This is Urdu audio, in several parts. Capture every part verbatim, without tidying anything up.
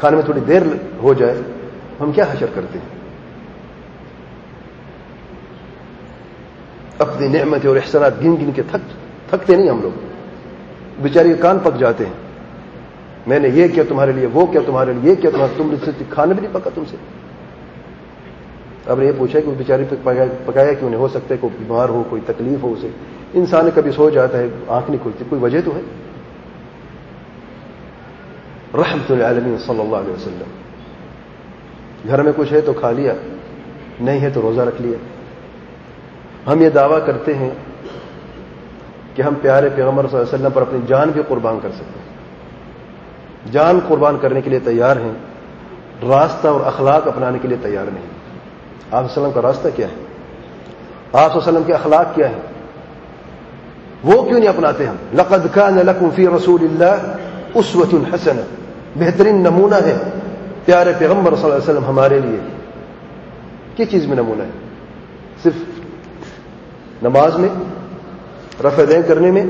کھانے میں تھوڑی دیر ہو جائے ہم کیا حشر کرتے ہیں؟ اپنی نعمتیں اور احسانات گن گن کے تھک تھکتے نہیں ہم لوگ. بیچاری کان پک جاتے ہیں, میں نے یہ کیا تمہارے لیے, وہ کیا تمہارے لیے, یہ کیا تمہارے, تم سے کھانا بھی نہیں پکا تم سے. اب نے یہ پوچھا کہ وہ بیچاری پکایا کیوں نہیں؟ ہو سکتا ہے کوئی بیمار ہو, کوئی تکلیف ہو اسے. انسان کبھی سو جاتا ہے, آنکھ نہیں کھلتی, کوئی وجہ تو ہے. رحمت العالمین صلی اللہ علیہ وسلم, گھر میں کچھ ہے تو کھا لیا, نہیں ہے تو روزہ رکھ لیا. ہم یہ دعویٰ کرتے ہیں کہ ہم پیارے پیغمبر صلی اللہ علیہ وسلم پر اپنی جان بھی قربان کر سکتے ہیں, جان قربان کرنے کے لیے تیار ہیں, راستہ اور اخلاق اپنانے کے لیے تیار نہیں. آپ صلی اللہ علیہ وسلم کا راستہ کیا ہے؟ آپ صلی اللہ علیہ وسلم کے اخلاق کیا ہے؟ وہ کیوں نہیں اپناتے ہم؟ لقد کان لکم فی رسول اللہ اسوۃ حسنہ, بہترین نمونہ ہے پیارے پیغمبر صلی اللہ علیہ وسلم ہمارے لیے. کس چیز میں نمونہ ہے؟ صرف نماز میں, رفع دین کرنے میں,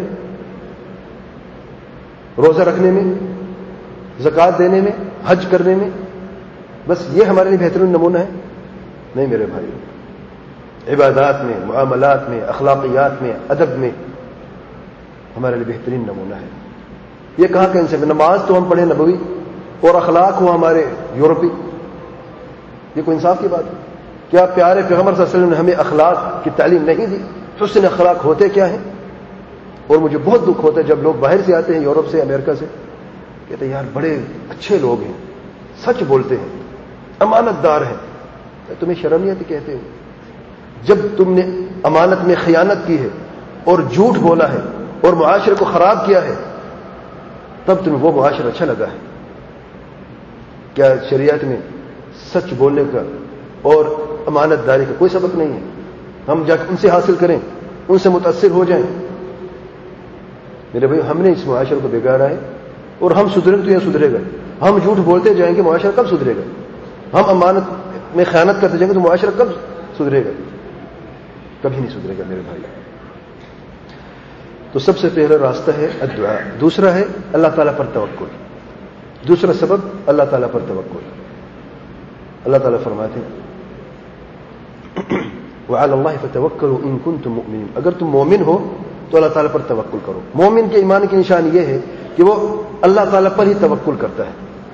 روزہ رکھنے میں, زکوٰۃ دینے میں, حج کرنے میں, بس یہ ہمارے لیے بہترین نمونہ ہے؟ نہیں میرے بھائی, عبادات میں, معاملات میں, اخلاقیات میں, ادب میں ہمارے لیے بہترین نمونہ ہے. یہ کہاں کہیں سے نماز تو ہم پڑھیں نبوی اور اخلاق ہو ہمارے یورپی, یہ کوئی انصاف کی بات ہے؟ کیا پیارے پیغمبر صلی اللہ علیہ وسلم نے ہمیں اخلاق کی تعلیم نہیں دی؟ حسن اخلاق ہوتے کیا ہیں؟ اور مجھے بہت دکھ ہوتا ہے جب لوگ باہر سے آتے ہیں, یورپ سے, امریکہ سے, کہتے ہیں یار بڑے اچھے لوگ ہیں, سچ بولتے ہیں, امانت دار ہیں. تمہیں شرم نہیں آتی کہتے ہو؟ جب تم نے امانت میں خیانت کی ہے اور جھوٹ بولا ہے اور معاشرے کو خراب کیا ہے, تب تمہیں وہ معاشرہ اچھا لگا ہے. کیا شریعت میں سچ بولنے کا اور امانت داری کا کوئی سبق نہیں ہے؟ ہم جا کے ان سے حاصل کریں, ان سے متاثر ہو جائیں. میرے بھائی, ہم نے اس معاشرے کو بگاڑا ہے اور ہم سدھریں تو یہ سدھرے گا. ہم جھوٹ بولتے جائیں گے, معاشرہ کب سدھرے گا؟ ہم امانت میں خیانت کرتے جائیں گے تو معاشرہ کب سدھرے گا؟ کبھی نہیں سدھرے گا میرے بھائی. تو سب سے پہلا راستہ ہے الدعاء, دوسرا ہے اللہ تعالیٰ پر توکل. دوسرا سبب اللہ تعالیٰ پر توکل. اللہ تعالیٰ فرماتے ہیں وعلی اللہ فتوکلوا ان کنتم مؤمنین, اگر تم مومن ہو تو اللہ تعالیٰ پر توکل کرو. مومن کے ایمان کی نشانی یہ ہے کہ وہ اللہ تعالیٰ پر ہی توکل کرتا ہے.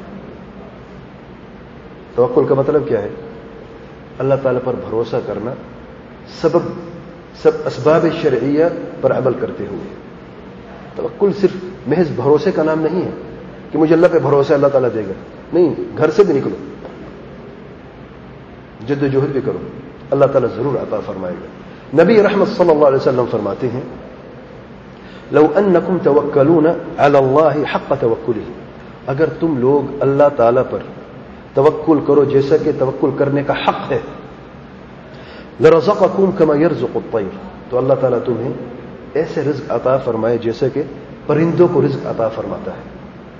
توکل کا مطلب کیا ہے؟ اللہ تعالیٰ پر بھروسہ کرنا, سبب سب اسباب شرعیہ پر عمل کرتے ہوئے. توکل صرف محض بھروسے کا نام نہیں ہے کہ مجھے اللہ پہ بھروسہ اللہ تعالیٰ دے گا. نہیں, گھر سے بھی نکلو, جد و جہد بھی کرو, اللہ تعالیٰ ضرور عطا فرمائے گا. نبی رحمت صلی اللہ علیہ وسلم فرماتے ہیں لو انکم توکلون علی اللہ حق توکلہ, اگر تم لوگ اللہ تعالیٰ پر توکل کرو جیسا کہ توکل کرنے کا حق ہے, لرزقکم کما یرزق الطیر, تو اللہ تعالیٰ تمہیں ایسے رزق عطا فرمائے جیسے کہ پرندوں کو رزق عطا فرماتا ہے.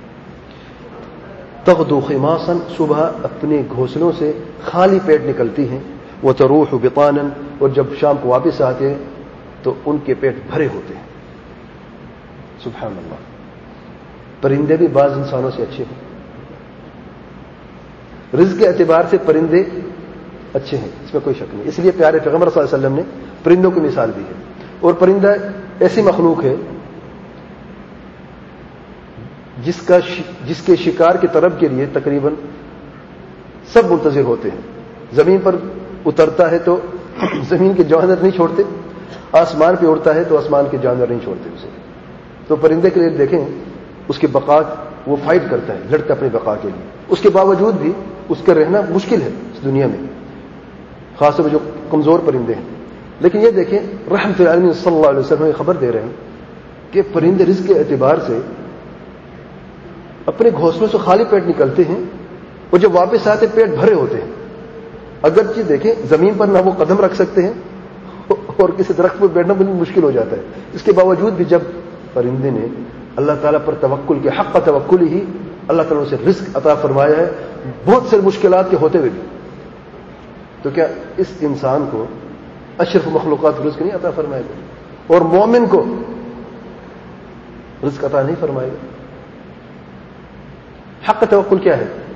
تغدو خماصا, صبح اپنے گھونسلوں سے خالی پیٹ نکلتی ہیں, وتروح بطانا, اور جب شام کو واپس آتے ہیں تو ان کے پیٹ بھرے ہوتے ہیں. سبحان اللہ. پرندے بھی بعض انسانوں سے اچھے ہیں, رزق کے اعتبار سے پرندے اچھے ہیں, اس میں کوئی شک نہیں. اس لیے پیارے پیغمبر صلی اللہ علیہ وسلم نے پرندوں کی مثال دی ہے. اور پرندہ ایسی مخلوق ہے جس کا جس کے شکار کے طلب کے لیے تقریباً سب منتظر ہوتے ہیں. زمین پر اترتا ہے تو زمین کے جانور نہیں چھوڑتے, آسمان پہ اڑتا ہے تو آسمان کے جانور نہیں چھوڑتے اسے. تو پرندے کے لیے دیکھیں, اس کے بقا وہ فائٹ کرتا ہے, لڑتا اپنی بقا کے لیے. اس کے باوجود بھی اس کا رہنا مشکل ہے اس دنیا میں, خاص طور پر جو کمزور پرندے ہیں. لیکن یہ دیکھیں رحمت العالمین صلی اللہ علیہ وسلم خبر دے رہے ہیں کہ پرندے رزق کے اعتبار سے اپنے گھونسلوں سے خالی پیٹ نکلتے ہیں اور جب واپس آتے پیٹ بھرے ہوتے ہیں. اگرچہ دیکھیں زمین پر نہ وہ قدم رکھ سکتے ہیں اور کسی درخت پر بیٹھنا بڑی مشکل ہو جاتا ہے, اس کے باوجود بھی جب پرندے نے اللہ تعالیٰ پر توکل کے حق توکل ہی اللہ تعالیٰ نے اسے رزق عطا فرمایا ہے, بہت سے مشکلات کے ہوتے ہوئے بھی. تو کیا اس انسان کو اشرف مخلوقات رزق نہیں عطا فرمائے گا, اور مومن کو رزق عطا نہیں فرمائے گا؟ حق توکل کیا ہے؟